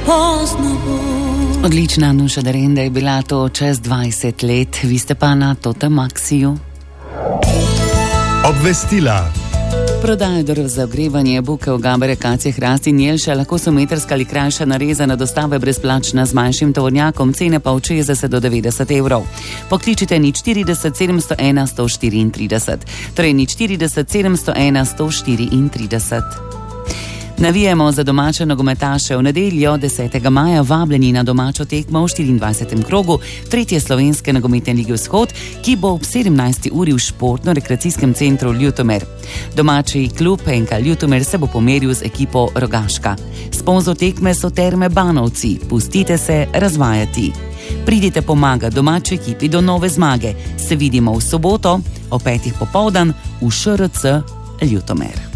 Odlična Nuša Derenda je bila to čez 20 let, vi ste pa na Totemaxiju. Obvestila. Prodaja drv za ogrevanje, buke, ogabere, akacije, hrasti in jelša lahko so metrska ali krajša narezana dostava brezplačna z manjšim tovornjakom, cene pa od 60 do 90 evrov. Pokličite nič 40 701 134, torej nič 40 701 134. Navijemo za domače nogometaše. V nedeljo 10. maja vabljeni na domačo tekmo v 24. krogu 3. slovenske nogometne lige Vzhod, ki bo ob 17. uri v športno-rekreacijskem centru Ljutomer. Domači klub NK Ljutomer se bo pomeril z ekipo Rogaška. Sponzor tekme so Terme Banovci. Pustite se razvajati. Pridite pomagati domači ekipi do nove zmage. Se vidimo v soboto ob 5. popoldan v ŠRC Ljutomer.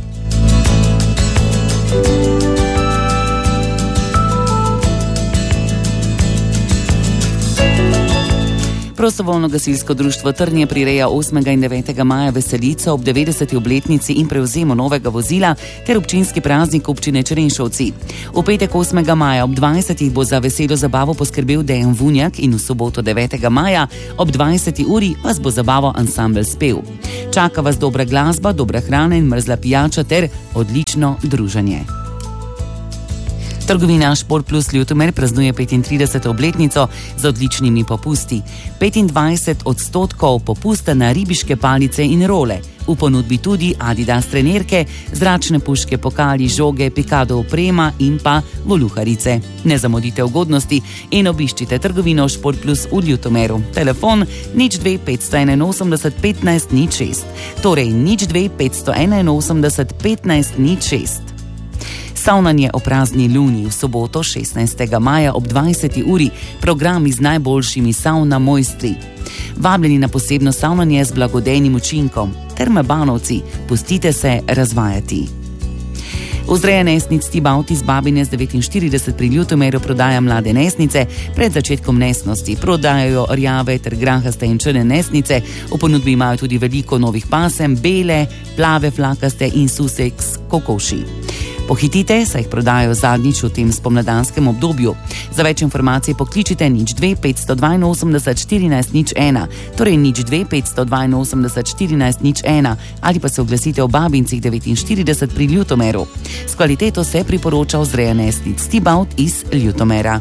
Prostovoljno gasilsko društvo Trnje prireja 8. in 9. maja veselico ob 90. obletnici in prevzemu novega vozila ter občinski praznik občine Črenšovci. V petek 8. maja ob 20. bo za veselo zabavo poskrbel Dejan Vunjak in v soboto 9. maja ob 20. uri vas bo zabaval ansambel Spev. Čaka vas dobra glasba, dobra hrana in mrzla pijača ter odlično druženje. Trgovina Šport Plus Ljutomer praznuje 35. obletnico z odličnimi popusti. 25% popusta na ribiške palice in role. V ponudbi tudi Adidas trenerke, zračne puške, pokali, žoge, Pikado oprema in pa voluharice. Ne zamudite ugodnosti in obiščite trgovino Šport Plus v Ljutomeru. Telefon nič 2 581 15 06. Torej nič 2 581 15 06. Savnanje o prazni luni v soboto 16. maja ob 20. uri, programi z najboljšimi savna mojstri. Vabljeni na posebno savnanje z blagodejnim učinkom. Terme Banovci, pustite se razvajati. Vzreja nesnic Tibauti z Babine z 49 pri Ljutomeru prodaja mlade nesnice pred začetkom nesnosti. Prodajajo rjave ter grahaste in črne nesnice. V ponudbi imajo tudi veliko novih pasem, bele, plave, flakaste in suseks kokoši. Pohitite, saj jih prodajajo zadnjič v tem spomladanskem obdobju. Za več informacij pokličite nič 2 582 14 01, torej nič 2 582 14 01 ali pa se oglasite v Babincih 49 pri Ljutomeru. S kvaliteto se priporoča vzreja nesnic Tibaut iz Ljutomera.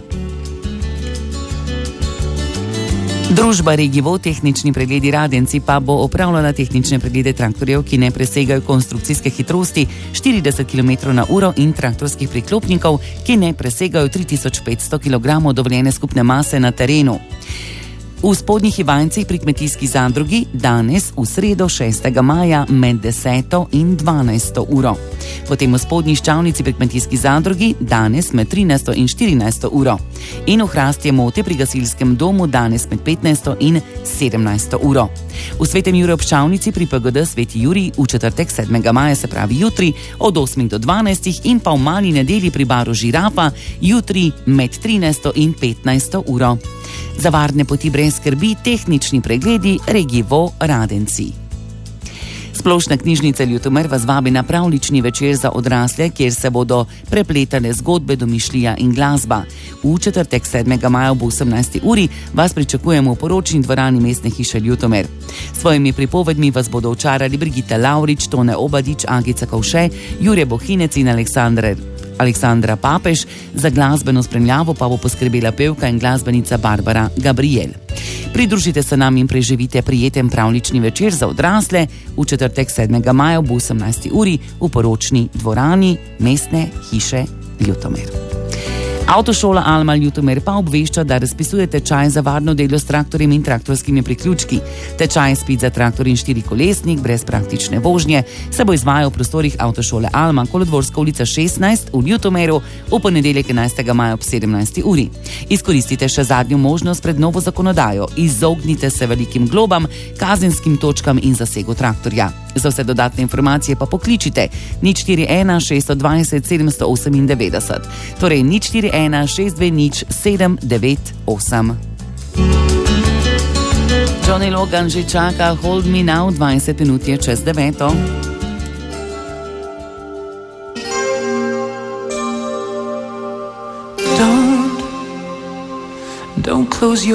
Družba Regivo tehnični pregledi Radenci pa bo opravljala tehnične preglede traktorjev, ki ne presegajo konstrukcijske hitrosti 40 km/h in traktorskih priklopnikov, ki ne presegajo 3500 kg dovoljene skupne mase na terenu. V Spodnjih Ivancih pri kmetijski zadrugi danes v sredo 6. maja med 10. in 12. uro. Potem v Spodnji Ščavnici pri kmetijski zadrugi danes med 13. in 14. uro. In v Hrastje Mote pri gasilskem domu danes med 15. in 17. uro. V Svetem Juriju ob Ščavnici pri PGD Sveti Jurij v četrtek 7. maja, se pravi jutri, od 8. do 12. in pa v Mali nedelji pri baru Žirafa jutri med 13. in 15. uro. Za varne poti brez skrbi tehnični pregledi Regivo Radenci. Splošna knjižnica Ljutomer vas vabi na pravljični večer za odrasle, kjer se bodo prepletale zgodbe, domišljija in glasba. V četrtek 7. maja ob 18. uri vas pričakujemo v poročni dvorani Mestne hiše Ljutomer. S svojimi pripovedmi vas bodo očarali Brigita Lavrič, Tone Obadič, Agica Kovše, Jure Bohinec in Aleksandra Papež, za glasbeno spremljavo pa bo poskrbela pevka in glasbenica Barbara Gabriel. Pridružite se nam in preživite prijeten pravljični večer za odrasle v četrtek 7. maja ob 18. uri v poročni dvorani Mestne hiše Ljutomer. Avtošola Alma Ljutomer pa obvešča, da razpisuje tečaj za varno delo s traktorjem in traktorskimi priključki. Tečaj izpit za traktor in štirikolesnik brez praktične vožnje se bo izvajal v prostorih Avtošole Alma, Kolodvorska ulica 16 v Ljutomeru v ponedeljek 11. maja ob 17. uri. Izkoristite še zadnjo možnost pred novo zakonodajo. Izognite se velikim globam, kazenskim točkam in zasegu traktorja. Za vse dodatne informacije pa pokličite 041 620 798, torej 041 620 798. Johnny Logan že čaka Hold Me Now, 20 minut je čez 9. Don't Don't close your